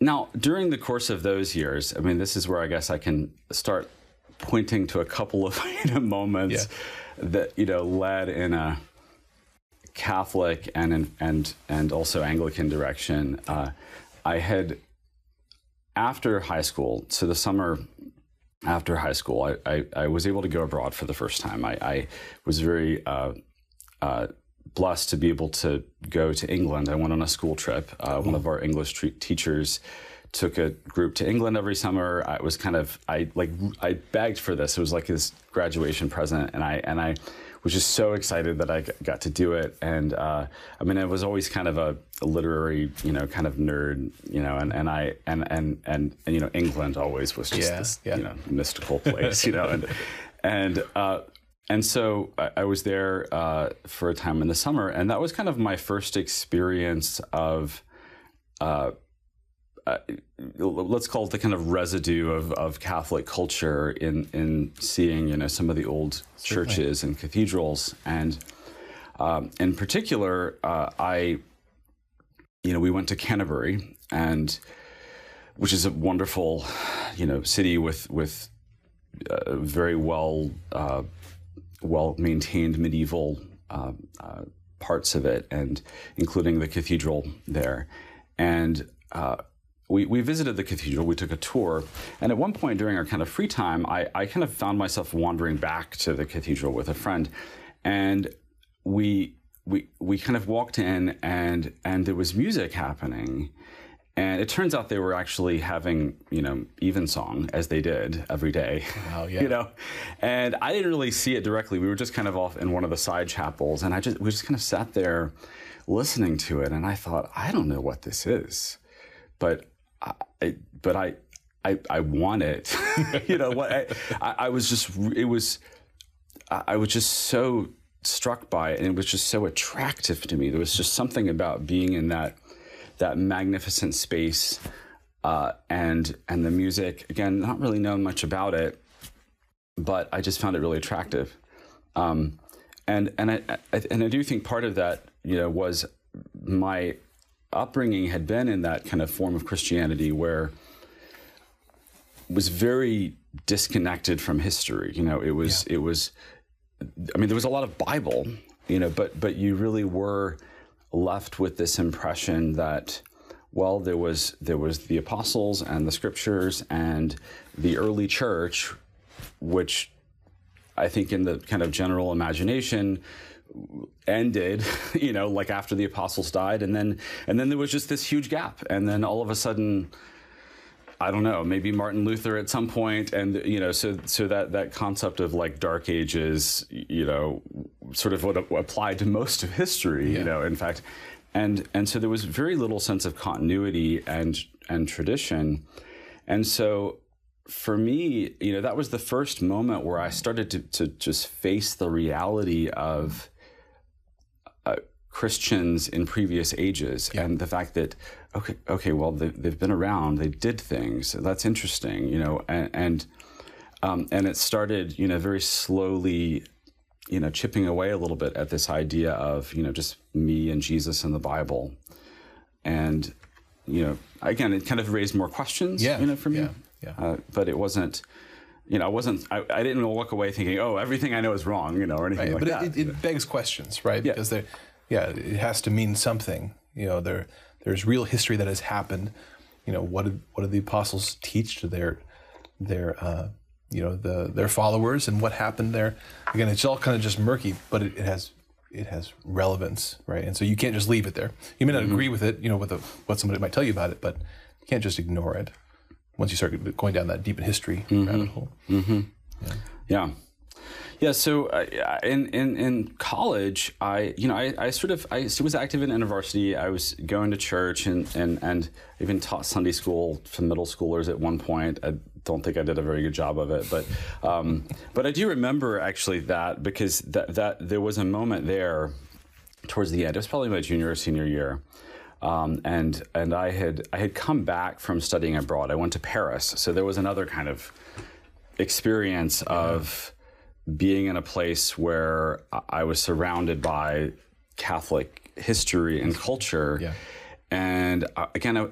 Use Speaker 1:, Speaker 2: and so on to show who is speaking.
Speaker 1: Now, during the course of those years, I mean, this is where I guess I can start pointing to a couple of moments that led in a Catholic and also Anglican direction. I had, after high school, so the summer after high school, I was able to go abroad for the first time. I was very blessed to be able to go to England. I went on a school trip. One of our English teachers took a group to England every summer. I begged for this. It was like this graduation present, and I was just so excited that I got to do it. And I was always kind of a literary, kind of nerd, and England always was just this, mystical place, and so I was there for a time in the summer, and that was kind of my first experience of, let's call it the kind of residue of Catholic culture in seeing, some of the old churches and cathedrals. And in particular, we went to Canterbury, which is a wonderful, city with very well-maintained medieval parts of it, and including the cathedral there. And we visited the cathedral, we took a tour, and at one point during our kind of free time, I kind of found myself wandering back to the cathedral with a friend, and we kind of walked in, and there was music happening. And it turns out they were actually having, evensong, as they did every day.
Speaker 2: Wow, yeah.
Speaker 1: And I didn't really see it directly. We were just kind of off in one of the side chapels, and we just kind of sat there listening to it. And I thought, I don't know what this is, but I want it. I was just so struck by it, and it was just so attractive to me. There was just something about being in that magnificent space, and the music, again, not really knowing much about it, but I just found it really attractive. And I do think part of that, was my upbringing had been in that kind of form of Christianity where it was very disconnected from history. It was, there was a lot of Bible, but you really were left with this impression that, well, there was the apostles and the scriptures and the early church, which I think in the kind of general imagination ended, like after the apostles died, and then there was just this huge gap, and then all of a sudden, I don't know, maybe Martin Luther at some point, and so that concept of like Dark Ages, sort of what applied to most of history, in fact, and so there was very little sense of continuity and tradition, and so for me, that was the first moment where I started to just face the reality of Christians in previous ages, and the fact that okay, well, they've been around, they did things, that's interesting, and it started, very slowly, chipping away a little bit at this idea of, just me and Jesus and the Bible, and again, it kind of raised more questions, for me, but it wasn't. I didn't walk away thinking, oh, everything I know is wrong, or anything like that.
Speaker 2: But it begs questions, right? Because it has to mean something. There's real history that has happened. What did the apostles teach to their followers, and what happened there? Again, it's all kind of just murky, but it has relevance, right? And so you can't just leave it there. You may not agree with it, with what somebody might tell you about it, but you can't just ignore it once you start going down that deep in history rabbit hole.
Speaker 1: Yeah. So in college, I was active in InterVarsity. I was going to church and even taught Sunday school to middle schoolers at one point. I don't think I did a very good job of it, but I do remember actually that, because that there was a moment there towards the end. It was probably my junior or senior year. And I had come back from studying abroad. I went to Paris, so there was another kind of experience of being in a place where I was surrounded by Catholic history and culture. And again,